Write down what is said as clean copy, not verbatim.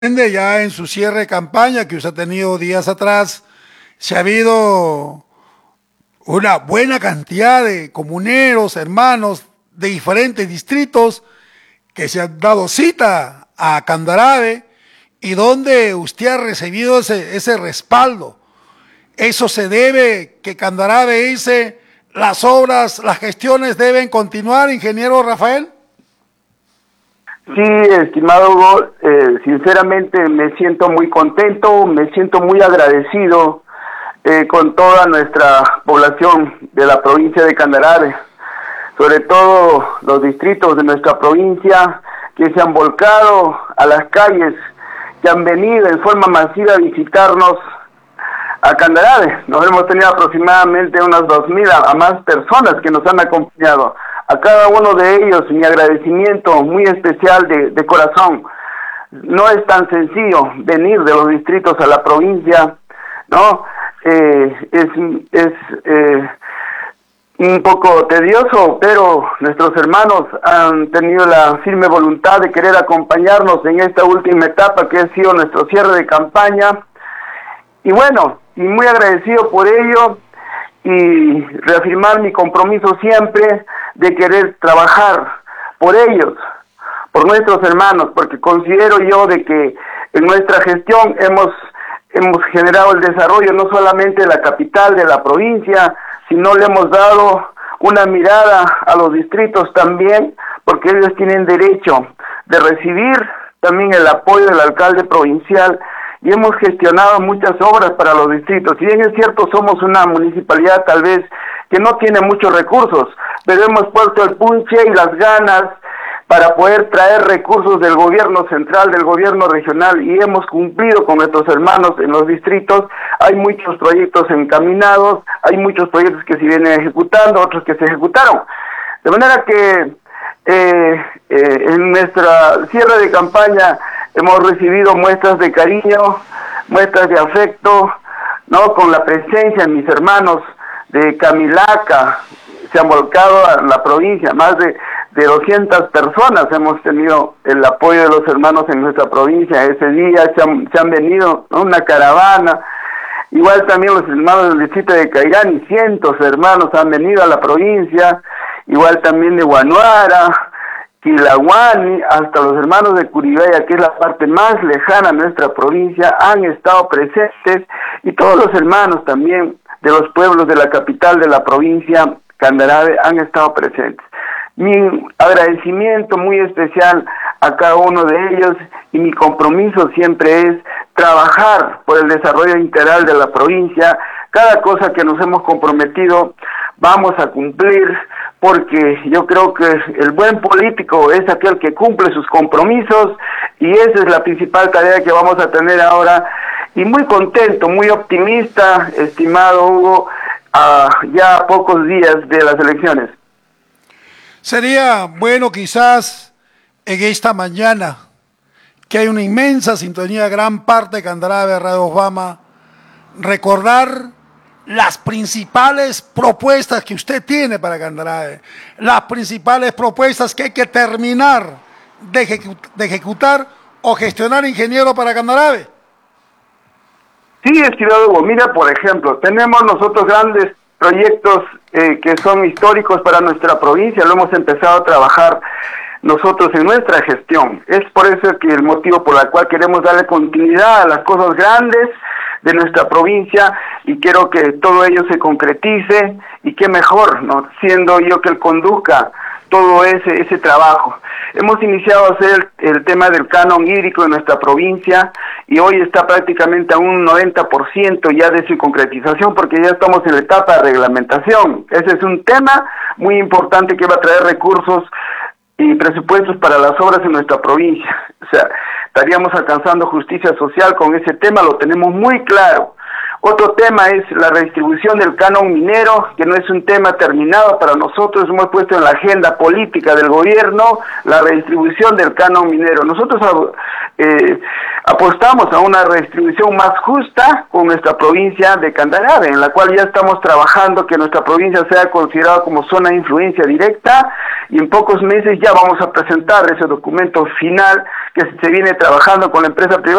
Ya en su cierre de campaña que usted ha tenido días atrás, se ha habido una buena cantidad de comuneros, hermanos de diferentes distritos que se han dado cita a Candarave y donde usted ha recibido ese respaldo. Eso se debe que Candarave dice las obras, las gestiones deben continuar, ingeniero Rafael. Sí, estimado Hugo, sinceramente me siento muy contento, me siento muy agradecido con toda nuestra población de la provincia de Candarave, sobre todo los distritos de nuestra provincia que se han volcado a las calles, que han venido en forma masiva a visitarnos a Candarave. Nos hemos tenido aproximadamente unas 2.000 a más personas que nos han acompañado. A cada uno de ellos mi agradecimiento muy especial de corazón. No es tan sencillo venir de los distritos a la provincia, ¿no? Es un poco tedioso, pero nuestros hermanos han tenido la firme voluntad de querer acompañarnos en esta última etapa que ha sido nuestro cierre de campaña. Y bueno, y muy agradecido por ello y reafirmar mi compromiso siempre de querer trabajar por ellos, por nuestros hermanos, porque considero yo de que en nuestra gestión hemos generado el desarrollo no solamente de la capital, de la provincia, sino le hemos dado una mirada a los distritos también, porque ellos tienen derecho de recibir también el apoyo del alcalde provincial y hemos gestionado muchas obras para los distritos. Si bien es cierto, somos una municipalidad tal vez que no tiene muchos recursos, pero hemos puesto el punche y las ganas para poder traer recursos del gobierno central, del gobierno regional, y hemos cumplido con nuestros hermanos en los distritos. Hay muchos proyectos encaminados, hay muchos proyectos que se vienen ejecutando, otros que se ejecutaron. De manera que en nuestra cierre de campaña hemos recibido muestras de cariño, muestras de afecto, ¿no? Con la presencia de mis hermanos de Camilaca, se han volcado a la provincia, más de 200 personas hemos tenido el apoyo de los hermanos en nuestra provincia. Ese día se han venido, ¿no? Una caravana, igual también los hermanos del distrito de Cairán, y cientos de hermanos han venido a la provincia, igual también de Guanuara, Quilahuani, hasta los hermanos de Curibaya, que es la parte más lejana de nuestra provincia, han estado presentes, y todos los hermanos también de los pueblos de la capital de la provincia, Candarave, han estado presentes. Mi agradecimiento muy especial a cada uno de ellos y mi compromiso siempre es trabajar por el desarrollo integral de la provincia. Cada cosa que nos hemos comprometido vamos a cumplir, porque yo creo que el buen político es aquel que cumple sus compromisos y esa es la principal tarea que vamos a tener ahora. Y muy contento, muy optimista, estimado Hugo, ya a pocos días de las elecciones. Sería bueno quizás en esta mañana, que hay una inmensa sintonía, gran parte de Candarave, Radio Obama, recordar las principales propuestas que usted tiene para Candarave, las principales propuestas que hay que terminar de ejecutar o gestionar, ingeniero, para Candarave. Sí, estimado Hugo, mira, por ejemplo, tenemos nosotros grandes proyectos que son históricos para nuestra provincia, lo hemos empezado a trabajar nosotros en nuestra gestión. Es por eso que el motivo por el cual queremos darle continuidad a las cosas grandes de nuestra provincia y quiero que todo ello se concretice y qué mejor, ¿no? Siendo yo que él conduzca todo ese trabajo. Hemos iniciado a hacer el tema del canon hídrico en nuestra provincia y hoy está prácticamente a un 90% ya de su concretización porque ya estamos en la etapa de reglamentación. Ese es un tema muy importante que va a traer recursos y presupuestos para las obras en nuestra provincia. O sea, estaríamos alcanzando justicia social con ese tema, lo tenemos muy claro. Otro tema es la redistribución del canon minero, que no es un tema terminado para nosotros, hemos puesto en la agenda política del gobierno la redistribución del canon minero. Nosotros apostamos a una redistribución más justa con nuestra provincia de Candarave, en la cual ya estamos trabajando que nuestra provincia sea considerada como zona de influencia directa y en pocos meses ya vamos a presentar ese documento final que se viene trabajando con la empresa privada.